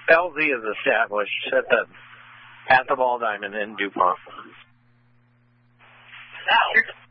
LZ is established at the Ball Diamond in DuPont. Now,